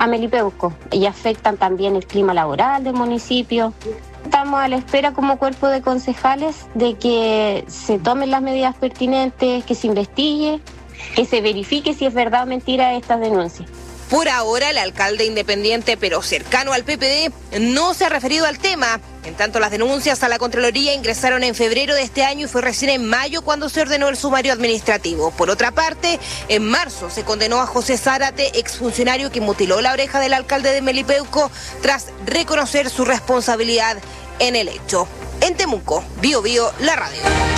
a Melipeuco y afectan también el clima laboral del municipio. Estamos a la espera como cuerpo de concejales de que se tomen las medidas pertinentes, que se investigue, que se verifique si es verdad o mentira estas denuncias. Por ahora, el alcalde independiente, pero cercano al PPD, no se ha referido al tema. En tanto, las denuncias a la Contraloría ingresaron en febrero de este año y fue recién en mayo cuando se ordenó el sumario administrativo. Por otra parte, en marzo se condenó a José Zárate, exfuncionario que mutiló la oreja del alcalde de Melipeuco, tras reconocer su responsabilidad en el hecho. En Temuco, Bío Bío, la radio.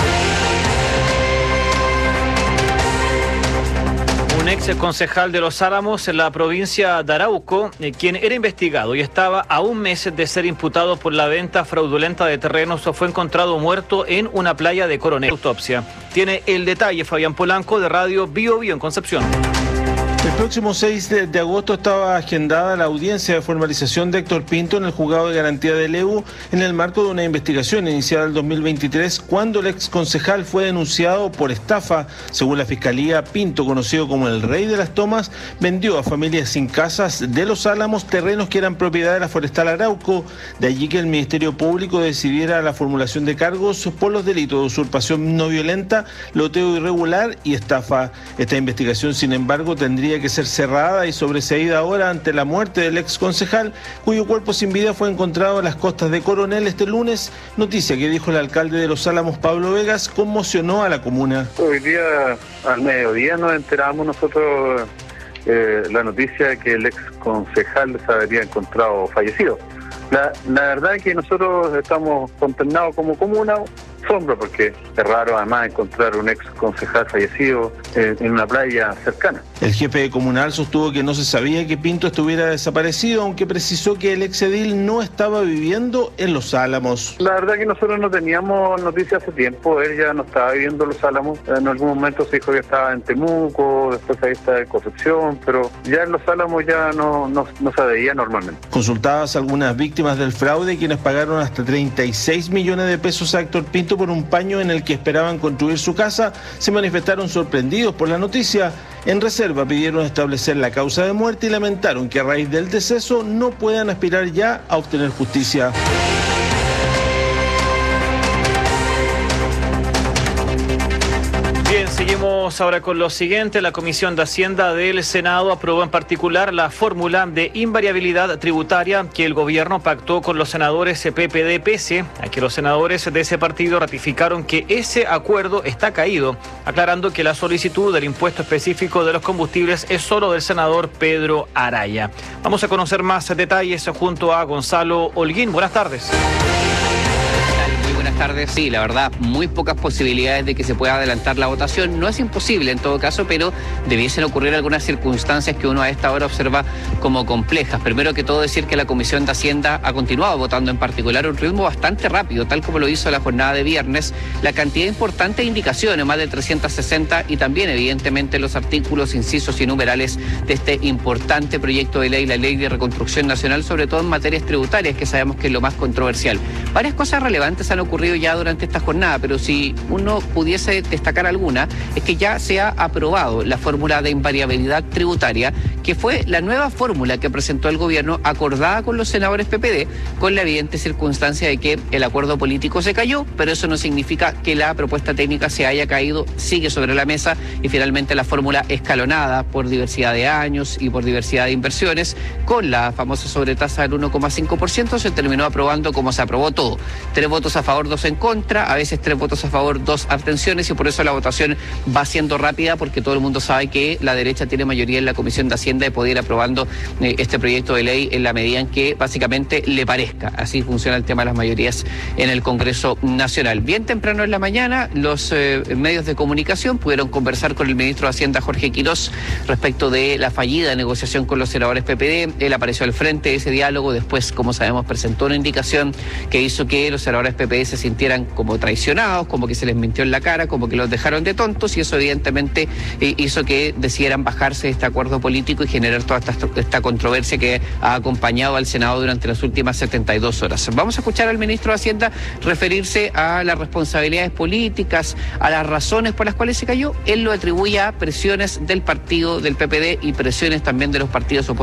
Un ex concejal de Los Álamos en la provincia de Arauco, quien era investigado y estaba a un mes de ser imputado por la venta fraudulenta de terrenos, fue encontrado muerto en una playa de Coronel. Autopsia. Tiene el detalle Fabián Polanco de Radio Bío Bío en Concepción. El próximo 6 de agosto estaba agendada la audiencia de formalización de Héctor Pinto en el juzgado de garantía de Lebu en el marco de una investigación iniciada en el 2023 cuando el ex concejal fue denunciado por estafa. Según la Fiscalía, Pinto, conocido como el Rey de las Tomas, vendió a familias sin casas de Los Álamos terrenos que eran propiedad de la Forestal Arauco. De allí que el Ministerio Público decidiera la formulación de cargos por los delitos de usurpación no violenta, loteo irregular y estafa. Esta investigación, sin embargo, tendría que ser cerrada y sobreseída ahora ante la muerte del ex concejal, cuyo cuerpo sin vida fue encontrado en las costas de Coronel este lunes, noticia que dijo el alcalde de Los Álamos, Pablo Vegas, conmocionó a la comuna. Hoy día, al mediodía, nos enteramos nosotros la noticia de que el ex concejal se habría encontrado fallecido. La verdad es que nosotros estamos consternados como comuna, asombro, porque es raro además encontrar un ex concejal fallecido en una playa cercana. El jefe comunal sostuvo que no se sabía que Pinto estuviera desaparecido, aunque precisó que el exedil no estaba viviendo en Los Álamos. La verdad que nosotros no teníamos noticias hace tiempo, él ya no estaba viviendo en Los Álamos, en algún momento se dijo que estaba en Temuco, después ahí está en Concepción, pero ya en Los Álamos ya no se veía normalmente. Consultadas algunas víctimas del fraude, quienes pagaron hasta 36 millones de pesos a Héctor Pinto por un paño en el que esperaban construir su casa, se manifestaron sorprendidos por la noticia. En reserva pidieron establecer la causa de muerte y lamentaron que a raíz del deceso no puedan aspirar ya a obtener justicia. Bien, seguimos ahora con lo siguiente. La Comisión de Hacienda del Senado aprobó en particular la fórmula de invariabilidad tributaria que el gobierno pactó con los senadores PPD, pese a que los senadores de ese partido ratificaron que ese acuerdo está caído, aclarando que la solicitud del impuesto específico de los combustibles es solo del senador Pedro Araya. Vamos a conocer más detalles junto a Gonzalo Holguín. Buenas tardes. Buenas tardes. Sí, la verdad, muy pocas posibilidades de que se pueda adelantar la votación. No es imposible en todo caso, pero debiesen ocurrir algunas circunstancias que uno a esta hora observa como complejas. Primero que todo, decir que la Comisión de Hacienda ha continuado votando en particular a un ritmo bastante rápido, tal como lo hizo la jornada de viernes. La cantidad importante de indicaciones, más de 360, y también evidentemente los artículos, incisos y numerales de este importante proyecto de ley, la Ley de Reconstrucción Nacional, sobre todo en materias tributarias, que sabemos que es lo más controversial. Varias cosas relevantes han ocurrido ya durante esta jornada, pero si uno pudiese destacar alguna, es que ya se ha aprobado la fórmula de invariabilidad tributaria, que fue la nueva fórmula que presentó el gobierno, acordada con los senadores PPD, con la evidente circunstancia de que el acuerdo político se cayó, pero eso no significa que la propuesta técnica se haya caído, sigue sobre la mesa, y finalmente la fórmula escalonada por diversidad de años y por diversidad de inversiones, con la famosa sobretasa del 1,5%, se terminó aprobando como se aprobó todo. 3 votos a favor, 2 en contra, a veces 3 votos a favor, 2 abstenciones, y por eso la votación va siendo rápida, porque todo el mundo sabe que la derecha tiene mayoría en la Comisión de Hacienda de poder ir aprobando este proyecto de ley en la medida en que básicamente le parezca. Así funciona el tema de las mayorías en el Congreso Nacional. Bien temprano en la mañana, los medios de comunicación pudieron conversar con el ministro de Hacienda, Jorge Quirós, respecto de la fallida negociación con los senadores PPD. Él apareció al frente de ese diálogo, después, como sabemos, presentó una indicación que hizo que los senadores PPD se sintieran como traicionados, como que se les mintió en la cara, como que los dejaron de tontos, y eso evidentemente hizo que decidieran bajarse de este acuerdo político y generar toda esta controversia que ha acompañado al Senado durante las últimas 72 horas. Vamos a escuchar al ministro de Hacienda referirse a las responsabilidades políticas, a las razones por las cuales se cayó. Él lo atribuye a presiones del partido del PPD y presiones también de los partidos opositores